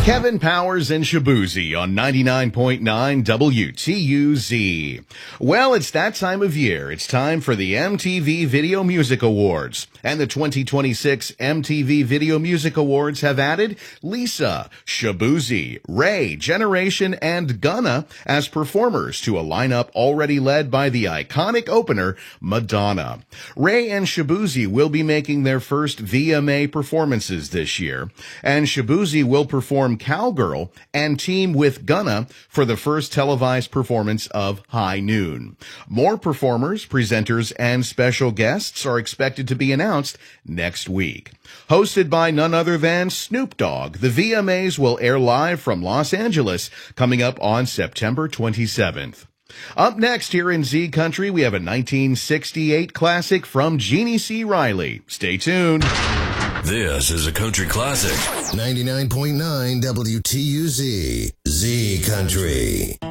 Kevin Powers and Shabuzi on 99.9 WTUZ. Well, it's that time of year. It's time for the MTV Video Music Awards. And the 2026 MTV Video Music Awards have added Lisa, Shabuzi, Ray, Generation, and Gunna as performers to a lineup already led by the iconic opener, Madonna. Ray and Shabuzi will be making their first VMA performances this year. And Shabuzi will perform Cowgirl and team with Gunna for the first televised performance of High Noon. More performers, presenters, and special guests are expected to be announced next week. Hosted by none other than Snoop Dogg, the VMAs will air live from Los Angeles coming up on September 27th. Up next here in Z Country, we have a 1968 classic from Jeannie C. Riley. Stay tuned. This is a country classic. 99.9 WTUZ, Z Country.